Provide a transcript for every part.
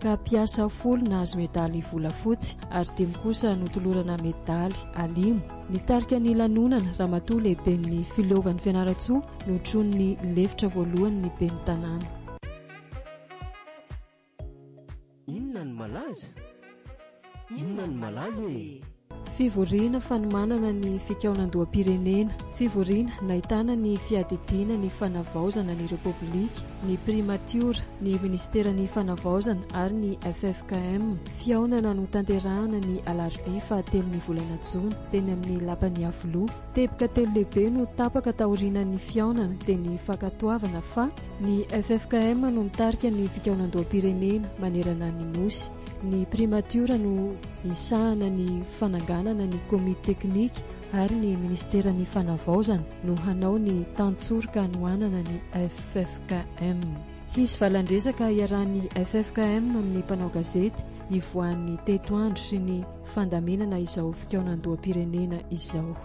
ka piasa folo nahazo medaly volafotsy ary 10 kosa notolorana medaly alimo. Nitarika ny lanonana ramatoa lehiben'ny filoovan'ny Fianaratsoa notron'ny lefitra voalohany ny ben'ny tanàna. Inona ny malaza? Inona ny malaza e? Fivoriana fanomanana ny fikaonan-doham-pirenena. Fivoriana nahitana ny fiadidiana ny fanavaozana ny Repoblika, ny Primature, ny Ministeran'ny Fanavaozana ary ny FFKM. Fiaonana no tanterahana ny alarobia fahatelo ny volana Jona teny amin'ny lapan'ny Avoloha. Teboka telo lehibe no tapaka taorian'ny fiaonana dia ny fankatoavana fa ny FFKM no mitarika ny fikaonan-doham-pirenena manerana ny Nosy. Ny Primature no isahana ny fananganana ny komite teknika ary ny Ministeran'ny Fanavaozana no hanao ny tantsoroka hanoanana ny FFKM. Hisy valandresaka iarahan'ny FFKM amin'ny mpanao gazety ivoan'ny tetoandro sy ny fandaminana izao fikaonan-doham-pirenena izao.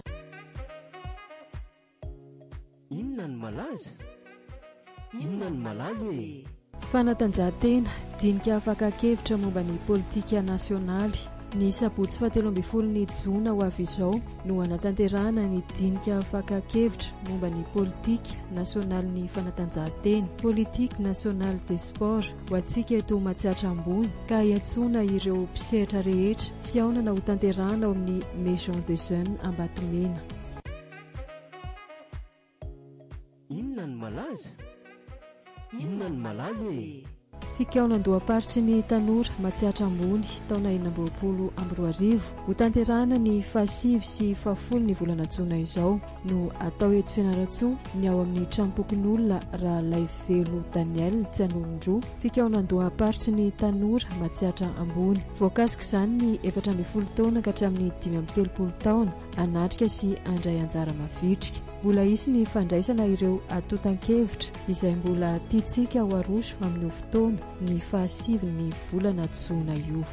Inona ny malaza? Inona ny malaza e? Fanatanjahantena, dinika afaka-kevitra momba ny politika nasionaly. Ny sabotsy 17 Jona ho avy izao no anatanterahana ny dinika afaka-kevitra momba ny politika nasionaly ny fanatanjahantena, politique nationale des sports ho antsika eto Matsiatra Ambony, ka hiantsoana ireo mpisehatra rehetra fiaonana ho tanterahana ao amin'ny Maison des Jeunes Ambatomena. Inona ny malaza? Inona ny malaza e? Fikaonan-dohaparitry ny tanora Matsiatra Ambony taona 2022 ho tanterahana ny fahasivy sy fahafolo ny volana Jona izao no atao eto Fianaratsoa ny ao amin'ny trampokon'olona Rahalaivelo Daniel Tsianondroa. Fikaonan-dohaparitry ny tanora Matsiatra Ambony voakasika izany ny 14 taona ka hatramin'ny 13 taona anatrika sy andray anjara mavitrika. Mbola isy ny fandraisana ireo atotan-kevitra izay mbola tiantsika ho aroso amin'ny fotoana ny fahasivy volana Jona io.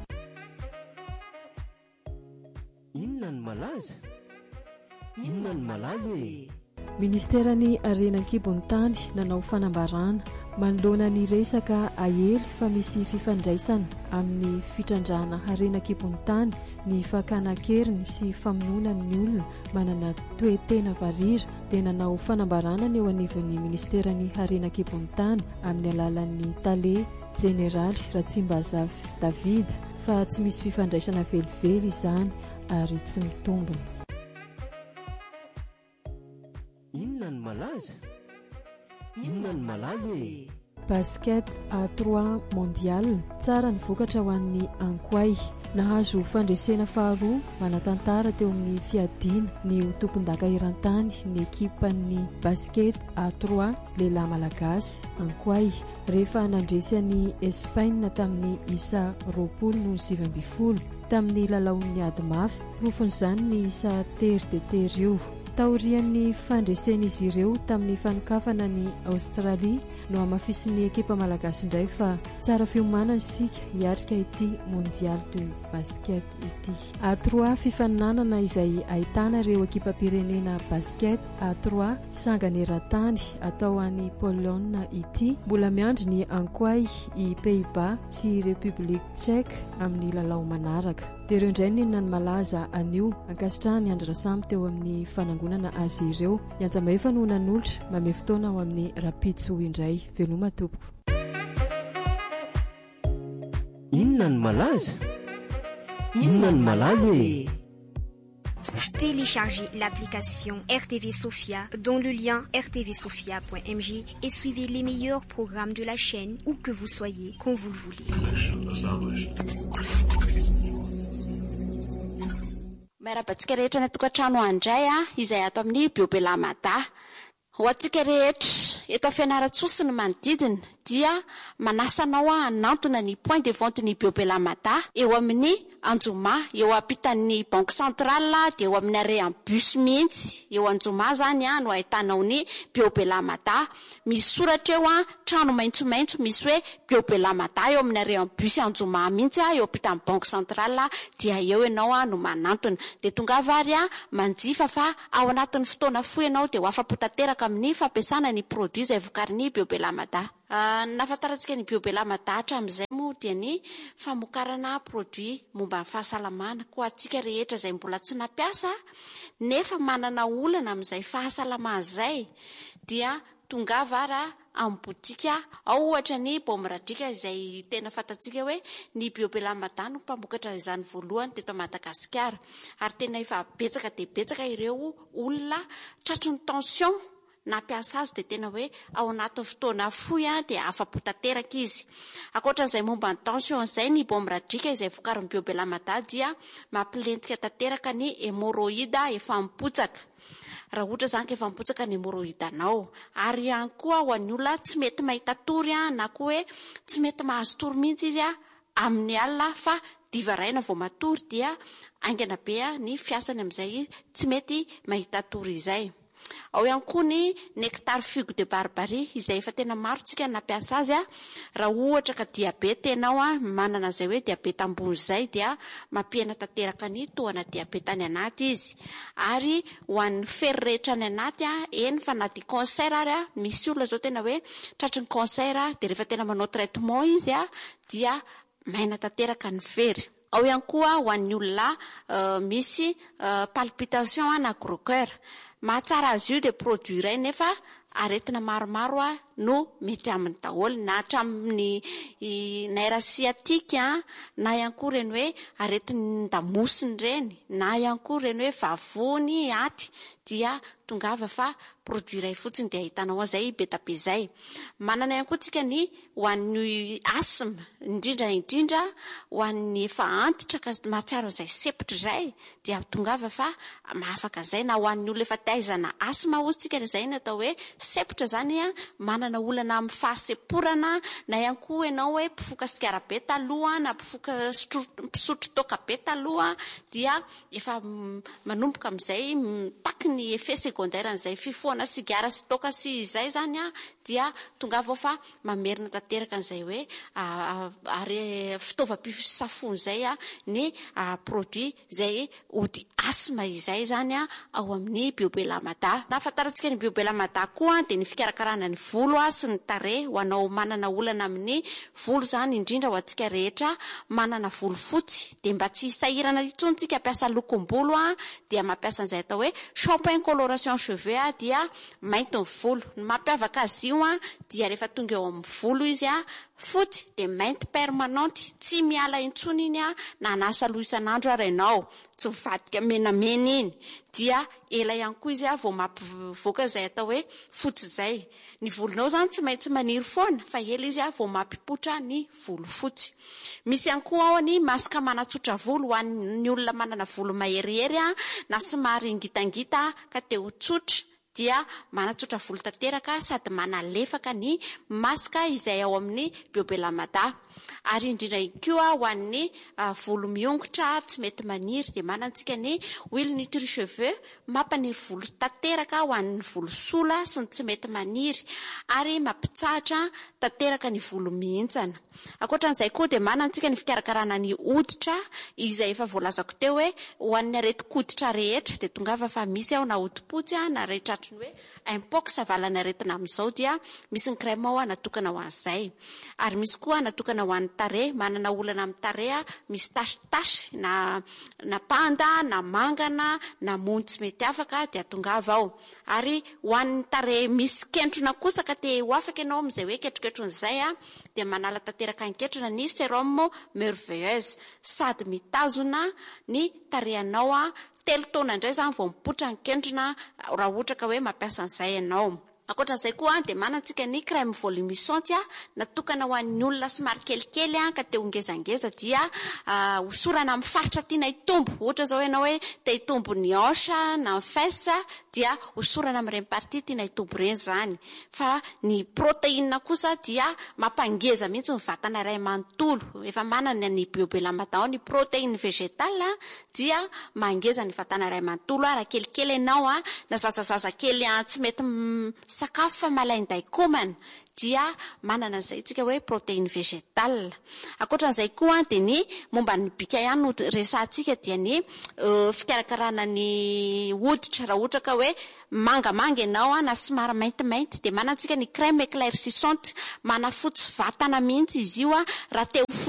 Inona ny malaza? Inona ny malaza e? Ministeran'ny Arenan-kibon'ny tany nanao fanambarana manoloana ny resaka ahely fa misy fifandraisana amin'ny fitrandrahana Arenan-kibon'ny tany ny fakana-keriny sy famonoana ny olona manana toe-tena varira dia nanao fanambarana eo anivon'ny Ministeran'ny Arenan-kibon'ny tany amin'ny alalan'ny Tale Jeneraly Ratsimbazafy David fa tsy misy fifandraisana velively izany ary tsy mitombona. Inona ny malaza? Inona ny malaza e? Basket A3 mondial tsara ny vokatra ho an'ny Ankoay. Nahazo fandresena faharoa manatantara teo amin'ny fiadiana ny tompon-daka eran-tany ny ekipan'ny basket A3 lehilahy malagasy Ankoay rehefa nandresy an'i Espagne tamin'ny isa 20 tamin'ny lalaon'ny ady mafy. Rofon'izany ny isa tery de tery io. Taorian'ny fandresen'izy ireo tamin'ny fanokafana ny Australia no amafisin'ny ekipa malagasy indray fa tsara fiomanana isika hiatrika ity mondial de basket ity. A3 fifaninanana izay ahitana ireo ekipa pirenena basket A3 sangany eran-tany atao an'i Pologne ity. Mbola miandry ny Ankoay i Pays-Bas sy République Tchèque amin'ny lalao manaraka. Dia ireo indray ny malaza anio ankasitrahany Andra Samy teo amin'ny fanangonana azy ireo. Ianjama-efa no nanolotra mame fotoana ao amin'ny Rapitso indray. Veloma tompoko. Inona ny malaza? Inona ny malaza e? Téléchargez l'application RTV Sophia dont le lien rtvsophia.mj et suivez les meilleurs programmes de la chaîne où que vous soyez, quand vous le voulez. Marabatsika rehetra ny tokantrano andray izay ato amin'ny Biobelamada. Ho antsika rehetra eto Fianaratsoa sy ny manodidina dia manasanao hanantona ny point de vente ny Biobelamada eo amin'ny Anjoma, eo ampitan'ny Banque Centrale dia eo amin'ny arrêt en bus mihitsy. Eo Anjoma zany no ahitanao ny Biobelamada. Misy soratra eo trano maitsomaitso misy hoe Biobelamada eo amin'ny arrêt en bus Anjoma mihitsy eo ampitan'ny Banque Centrale dia eo ianao no manantona. Dia tonga vary manjifa fa ao anatin'ny fotoana fohy ianao dia ho afapo tanteraka amin'ny fampiasana ny produit izay vokarin'ny Biobelamada. Nafantarantsika ny Biobelamada hatramin'izay moa dia ny famokarana produit momba ny fahasalamana. Ko atsika rehetra izay mbola tsy nampiasa nefa manana olana amin'izay fahasalamana izay dia tongava raha amin'ny botika. Ao ohatra ny Bomradrika izay tena fantatsika hoe ny Biobelamada no mpamokatra izany voalohany teto Madagasikara, ary tena efa betsaka dia betsaka ireo olona tratrin'ny tension nampiasa azy dia tena hoe ao anatin'ny fotoana fohy dia afa-po tanteraka izy. Ankoatran'izay momba ny tension izay ny Bomradrika izay vokarin'ny Biobelamada dia mampilentika tanteraka ny hémorroïde efa mipotsaka. Raha ohatra zany ka efa mipotsaka ny hémorroïde anao, ary ihany koa ho an'ny olona tsy mety mahita tory na koa hoe tsy mety mahazo tory mihitsy izy amin'ny alina fa diva raina vao matory dia aingana be ny fiasany amin'izay tsy mety mahita tory izay. Ao ihany koa ny nectar figue de barbarie izay efa tena maro tsika nampiasa azy raha ohatra ka diabeta ianao manana izay hoe diabeta ambony izay dia mampihena tanteraka ny tohana diabeta any anaty izy. Ary ho an'ny fery rehetra any anaty eny fa na di cancer ary misy olona zao tena hoe tratrin'ny cancer dia rehefa tena manao traitement izy dia maina tanteraka ny fery. Ao ihany koa ho an'ny olona misy palpitation na gros cœur, mahatsara azy io dia produit iray nefa aretina maromaro no mety amin'ny daholo, na hatramin'ny nerf sciatique na ihany koa ireny hoe aretin'ny damosiny ireny, na ihany koa ireny hoe vavony aty dia tongava fa produit iray fotsiny dia ahitanao azay beta be izay. Manana ihany koa tsika ny ho an'ny asthme, indrindra ho an'ny efa antitra ka mahatsiaro izay sepitra izay dia tongava fa mahafaka izay, na ho an'ny olona efa taizana asthme ozy tsika izay ny atao hoe sepitra zany manana olana amin'ny fahaseporana, na ihany koa ianao hoe mpifoka sikara be taloha na mpifoka mpisotro toaka be taloha dia efa manomboka amin'izay taky ny effet secondaire an'izay fifohana sigara sy toaka sy izay zany dia tongava fa mamerina tanteraka an'izay hoe ary fitaovam-pisafony izay ny produit izay ody asthme izay zany ao amin'ny Biobelamada. Na fantarantsika ny Biobelamada koa dia ny fikarakarana ny volo sy ny tarehy ho anao manana olana amin'ny volo zany, indrindra ho antsika rehetra manana volo fotsy dia mba tsy sahirana intsony tsika ampiasa lokom-bolo dia mampiasa an'izay atao hoe shampoing coloration cheveux dia mainty ny volo. Ny mampiavaka azy io dia rehefa tonga eo amin'ny volo izy fotsy dia mainty permanente, tsy miala intsony iny na anasa loha isan'andro ary ianao, tsy mivadika menamena iny dia ela ihany koa izy vao mampivoaka izay atao hoe fotsy izay. Ny volonao zany tsy maintsy maniry foana fa ela izy vao mampipotra ny volo fotsy. Misy ihany koa ao ny masaka manatsotra volo ho an'ny olona manana volo maherihery na somary ngitangita ka te ho tsotra dia manatsotra volo tanteraka sady manalefaka ny masaka izay ao amin'ny Biobelamada. Ary indrindra koa ho an'ny volo miongotra tsy mety maniry dia manantsika ny huile nutri cheveux, mampaniry volo tanteraka ho an'ny volo sola sy ny tsy mety maniry ary mampitsahatra tanteraka ny volo mihintsana. Ankoatran'izay koa dia manantsika ny fikarakarana ny hoditra izay efa voalazako teo hoe ho an'ny areti-koditra rehetra dia tongava fa misy ao na hodipotsy na rehetratriny hoe impox avalana aretina amin'izao dia misy ny crème ao natokana ho an'izay. Ary misy koa natokana ho an'ny tarehy, manana olana amin'ny tarehy misy tasy na panda na mangana na mony tsy mety afaka dia tongava ao. Ary ho an'ny tarehy misy kentrona kosa ka te ho afaka ianao amin'izay hoe ketroketrona izay dia manala tanteraka anketrona ny sérum merveilleuse, sady mitazona ny tarehanao 3 taona indray zany vao mipotra ny kentrona raha ohatra ka hoe mampiasa an'izay ianao. Ankoatran'izay koa dia manantsika ny crème volumisante natokana ho an'ny olona somary kelikely ka te ho ngezangeza dia hosorana amin'ny faritra tiana hitombo. Ohatra zao ianao hoe te hitombo ny hanche na ny fesse dia hosorana amin'ireny partie tiana hitombo ireny zany. Fa ny protéine kosa dia mampangeza mihitsy ny vatana iray manontolo. Efa manana ny Biobelamada ny protéine végétale dia mangeza ny vatana iray manontolo raha kelikely ianao na zazazaza kely tsy mety sakafo fa malainday komana dia manana an'izay tsika hoe protéine végétale. Ankoatran'izay koa dia ny momba ny bika ihany no resahantsika dia ny fikarakarana ny hoditra raha ohatra ka hoe mangamanga ianao na somary maintimainty dia manantsika ny crème éclaircissante, manafotsy vatana mihitsy izy io raha te ho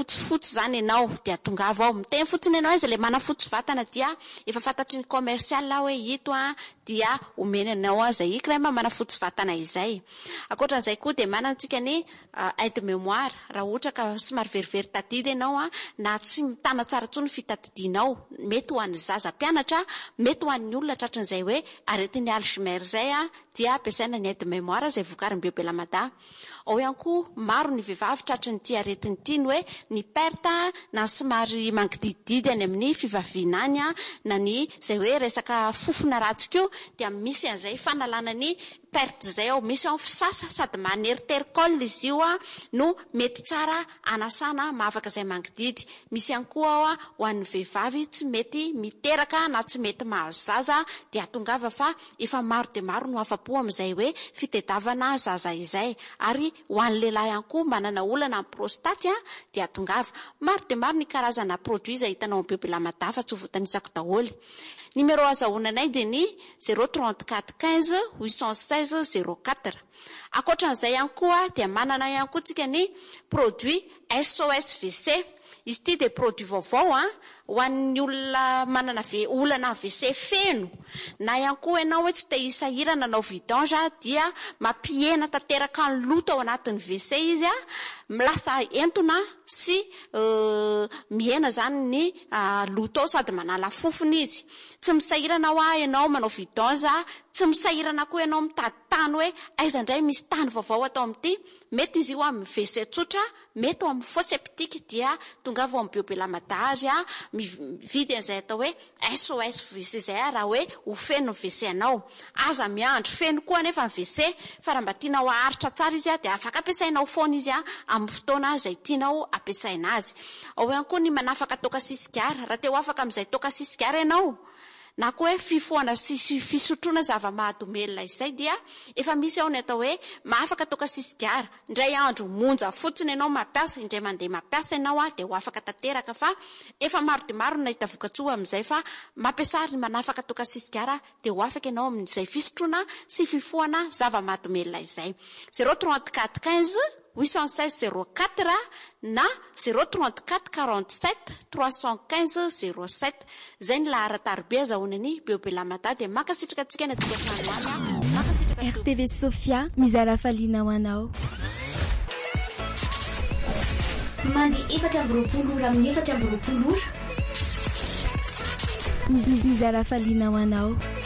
fotsifotsy zany ianao dia tongava ao miteny fotsiny ianao izy le manafotsy vatana dia efa fantatry ny commercial hoe ito dia omenanao zay crème manafotsy vatana izay. Ankoatran'izay koa dia manantsika ny aide mémoire raha ohatra ka somary verivery tadidy ianao na tsy mitana tsara tsony fitadidinao, mety ho an'ny zaza mpianatra, mety ho an'ny olona tratran'izay hoe aretin'ny Alzheimer zay dia ampiasaina ny aide mémoire zay vokarin'ny Biobelamada. Ao ihany koa maro ny vehivavy tratran'ny ity aretiny ity ny hoe ny perte na somary mangidididy any amin'ny fivaviana any na ny zay hoe resaka fofona ratsy koa dia misy an'izay fanalana ny perte zay ao, misy ao fisasa sady maneritericole izy io no mety tsara anasana mahavaka zay mangididy. Misy ihany koa ao ho an'ny vehivavy tsy mety miteraka na tsy mety mahazo zaza dia tongava fa efa maro dia maro no afapo amin'izay hoe fitediavana zaza izay. Ary ho an'ny lehilahy ihany koa manana olana amin'ny prostate dia tongava. Maro dia maro ny karazana produit izay hitanao amin'ny Biobelamada fa tsy ho voatanisako daholo. Numéro azahoananay dia ny 034 15 816 04. Ankoatran'izay ihany koa dia manana ihany koa tsika ny produit SOS WC. Izy ity dia produit vaovao ho an'ny olona manana olana WC feno na ihany koa ianao hoe tsy te hisahirana nanao vidange dia mampihena tanteraka ny loto ao anatin'ny WC izy milasa entona sy mihena zany ny loto sady manala fofony izy. Tsy misahirana ho ianao manao vidange, tsy misahirana koa ianao mitady tany hoe aiza indray misy tany vaovao atao amin'ity. Mety izy io amin'ny WC tsotra, mety amin'ny fosse septique dia tongava ao amin'ny Biobelamada azy mividy an'izay atao hoe SOS WC zay raha hoe ho feno WC anao. Aza miandro feno koa nefa ny WC fa raha mba tianao aharitra tsara izy dia afaka ampiasainao foana izy amin'ny fotoana izay tianao ampiasaina azy. Ao ihany koa ny manafaka toka sisigara. Raha te ho afaka amin'izay toka sisigara ianao na koa hoe fifoana sy fisotroana zava-mahadomelina izay dia efa misy ao ny atao hoe mahafaka toka sisigara. Indray andro monja fotsiny ianao mampiasa, indray mandeha mampiasa ianao dia ho afaka tanteraka fa efa maro dia maro nahita vokatsoa amin'izay fa mampiasa ny manafaka toka sisigara dia ho afaka ianao amin'izay fisotroana sy fifoana zava-mahadomelina izay. 034 15 816 04 na 034 47 315 07. Zay ny laharatarbe azahoanany Biobelamada dia makasitraka antsika ny tokantrano any. RTV Sofia mizara faliana ho anao. Mandi 4 ora amin'ny 4 ora. Mizara faliana ho anao.